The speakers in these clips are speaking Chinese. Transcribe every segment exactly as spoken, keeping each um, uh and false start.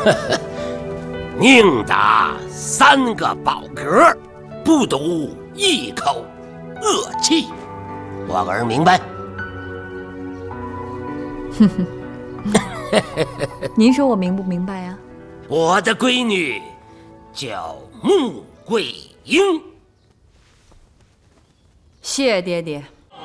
宁打三个饱嗝，不赌一口恶气。我儿明白。 哼哼，您说我明不明白呀？ 我的闺女叫穆桂英。 谢爹爹。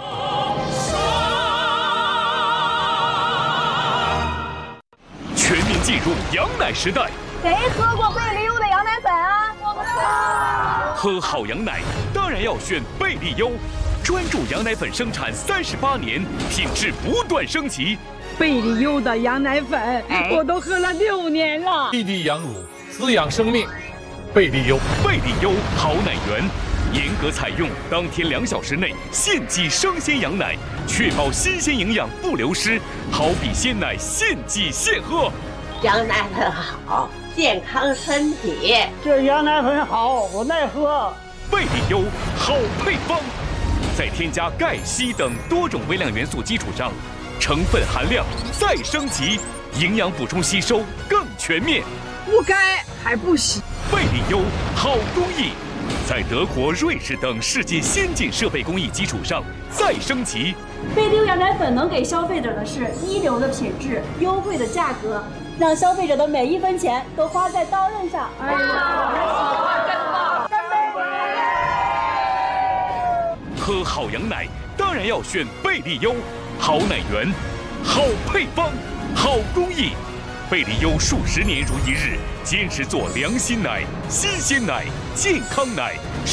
全面进入羊奶时代。 谁喝过贝利优的羊奶粉啊？我们喝好羊奶当然要选贝利优，专注羊奶粉生产三十八年，品质不断升级。 贝利优的羊奶粉，哎、我都喝了六年了。 滴滴羊乳，滋养生命。贝利优， 贝利优好奶源，严格采用当天两小时内现挤生鲜羊奶，确保新鲜营养不流失，好比鲜奶现挤现喝。 羊奶粉好，健康身体。 这羊奶粉好，我耐喝。 贝利优好配方，在添加钙、硒等多种微量元素基础上，成分含量再升级，营养补充吸收更全面。 不该还不行。 贝利优好工艺，在德国、瑞士等世界先进设备工艺基础上再升级。 贝利优羊奶粉能给消费者的是一流的品质、优惠的价格，让消费者的每一分钱都花在刀刃上。哎呀，真棒！干杯！ 喝好羊奶当然要选贝利优，好奶源，好配方，好工艺。贝利优数十年如一日，坚持做良心奶、新鲜奶、健康奶。